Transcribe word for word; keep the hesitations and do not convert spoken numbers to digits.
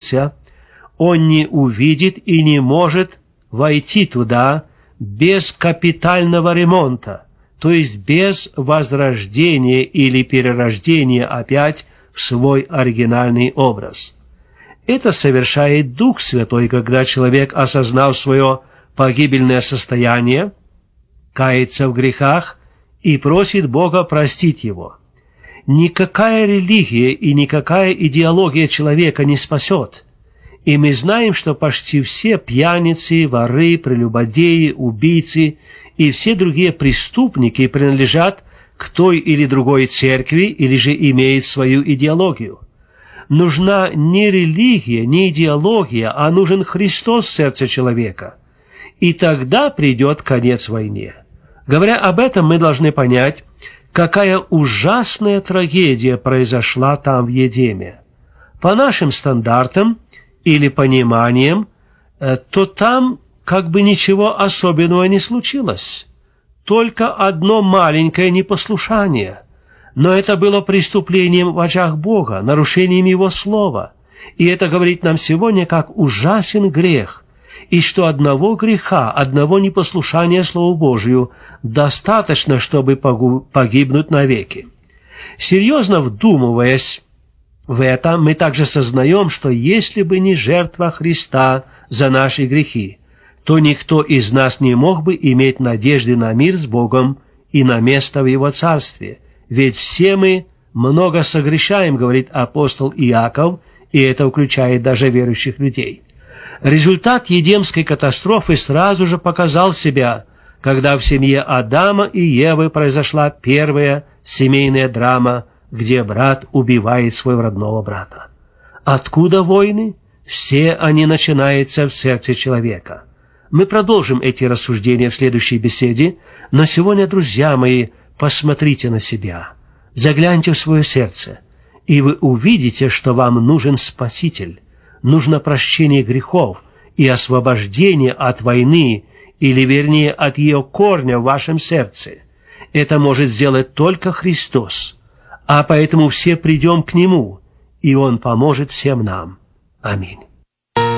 находится, он не увидит и не может войти туда без капитального ремонта, то есть без возрождения или перерождения опять в свой оригинальный образ. Это совершает Дух Святой, когда человек, осознав свое погибельное состояние, кается в грехах и просит Бога простить его. Никакая религия и никакая идеология человека не спасет. И мы знаем, что почти все пьяницы, воры, прелюбодеи, убийцы и все другие преступники принадлежат к той или другой церкви или же имеют свою идеологию. Нужна не религия, не идеология, а нужен Христос в сердце человека. И тогда придет конец войне. Говоря об этом, мы должны понять, какая ужасная трагедия произошла там в Едеме. По нашим стандартам или пониманиям, то там как бы ничего особенного не случилось. Только одно маленькое непослушание. Но это было преступлением в очах Бога, нарушением Его Слова. И это говорит нам сегодня, как ужасен грех, и что одного греха, одного непослушания Слову Божию достаточно, чтобы погибнуть навеки. Серьезно вдумываясь в это, мы также сознаем, что если бы не жертва Христа за наши грехи, то никто из нас не мог бы иметь надежды на мир с Богом и на место в Его Царстве. Ведь все мы много согрешаем, говорит апостол Иаков, и это включает даже верующих людей. Результат Едемской катастрофы сразу же показал себя, когда в семье Адама и Евы произошла первая семейная драма, где брат убивает своего родного брата. Откуда войны? Все они начинаются в сердце человека. Мы продолжим эти рассуждения в следующей беседе, но сегодня, друзья мои, посмотрите на себя, загляньте в свое сердце, и вы увидите, что вам нужен Спаситель, нужно прощение грехов и освобождение от войны, или вернее от ее корня в вашем сердце. Это может сделать только Христос, а поэтому все придем к Нему, и Он поможет всем нам. Аминь.